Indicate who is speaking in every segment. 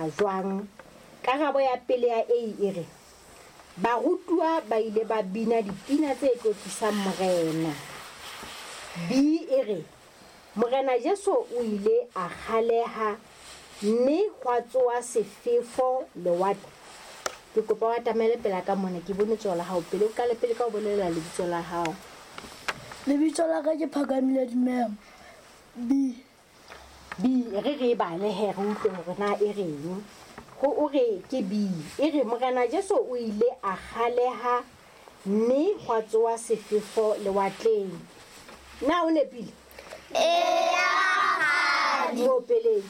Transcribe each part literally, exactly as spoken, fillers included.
Speaker 1: jwang? Karabo ya pele ya A e re barutuwa ba ile ba bina dipina tse tlotlisang morena. B e re morena Jesu o ile a khaleha mme hwa tsoa sefefo lewatle. Ke kopa wa tamele pela ka mona ke bone tsola hao pele o ka le pele ka o bolela lebitso la hao.
Speaker 2: Lebitso la ka ke Phakamile Dimela. B
Speaker 1: B re re ba le he re utlwe hore na e reng. Ho o re ke B e re morena Jesu o ile a khaleha mme hwa tsoa sefefo lewatleng. Na o nepile?
Speaker 3: E ya
Speaker 1: Mo pele.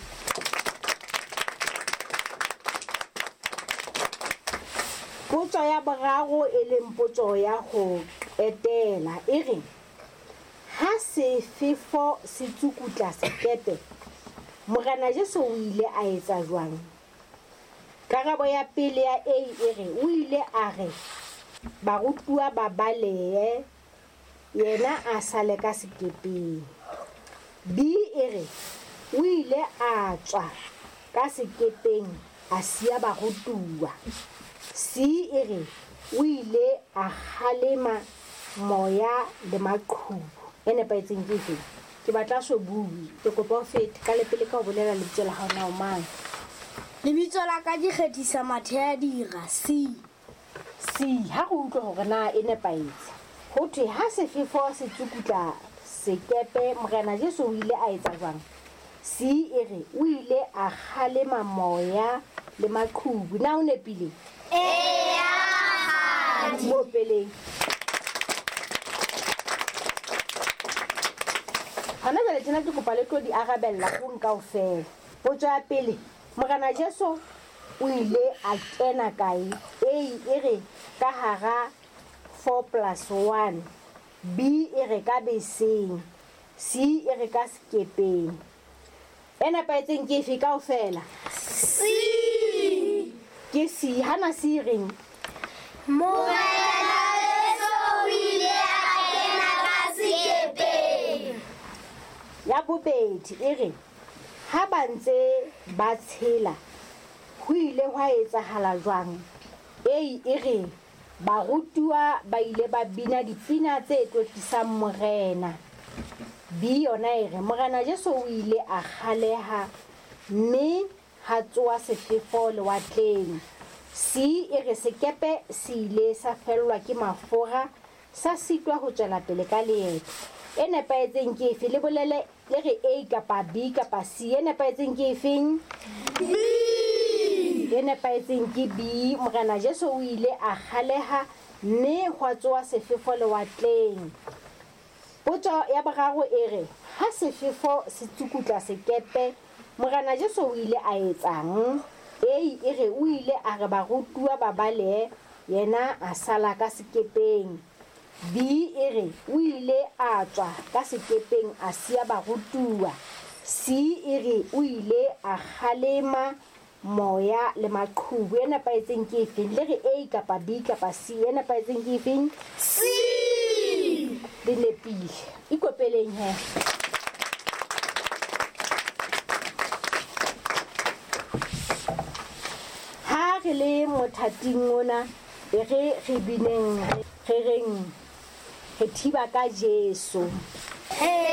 Speaker 1: Potso ya boraro e leng potso ya ho etela e re ha sefefo se tsukutla sekepe morena Jesu o ile a etsa jwang? Karabo ya pele ya A e re o ile a re barutuwa ba balehe yena a sale ka sekepeng. B e re o ile a tswa ka sekepeng a siya barutuwa. C e re o ile a khalema moya le maqhubu. Ene pa etseng ke fe? Ke batla so bui ke kopa o fete ka le pele ka o bolela lebitso la hao na o mang?
Speaker 2: Lebitso la ka ke Kgethisa Mathea Dira. C
Speaker 1: C ha go utlwa hore na e nepaetse. Ho thwe ha sefefo se tsukutla sekepe morena Jesu o ile a etsa jwang? C e re o ile a khalema moya le maqhubu. Na o nepile?
Speaker 3: E ya
Speaker 1: Mo pele. Hana jale tjena ke kopa le tlo di arabella go nka o fela. Potso ya pele morena Jesu o ile a kena kae? A e re ka hara four plus one. B e re ka beseng. C e re ka sekepeng. Ena pa etseng ke efe kaofela?
Speaker 3: C
Speaker 1: Ke C. Hana C reng?
Speaker 3: morena Jesu o ile a kena ka sekepeng.
Speaker 1: Ya bobedi e re ha ba ntse ba tshela ho ile hwa etsahala jwang? A e re barutuwa ba ile ba bina dipina tse tlotlisang morena. B yona e re morena Jesu o ile a khaleha mme ha tsoa sefefo lewatleng. C e re sekepe se ile sa fellwa ke mafura sa sitwa ho tswela pele ka leeto. E nepaetseng ke efe? Le bolele le re A kapa B kapa C. E nepaetseng ke efeng?
Speaker 3: B
Speaker 1: E nepaetseng ke B. Morena Jesu o ile a khaleha mme hwa tsoa sefefo lewatleng. Potso ya boraro e re ha sefefo se tsukutla sekepe morena Jesu o ile a etsang? A e re o ile a re barutuwa ba balehe yena a sala ka sekepeng. B e re o ile a tswa ka sekepeng a siya barutuwa. C e re o ile a khalema moya le maqhubu. E nepaetseng ke efeng? Le re A kapa B kapa C. E nepaetseng ke efeng?
Speaker 3: C
Speaker 1: Le nepile. Ikopeleng he. Ha re le mothating ona e re re bineng re reng re thiba ka Jesu.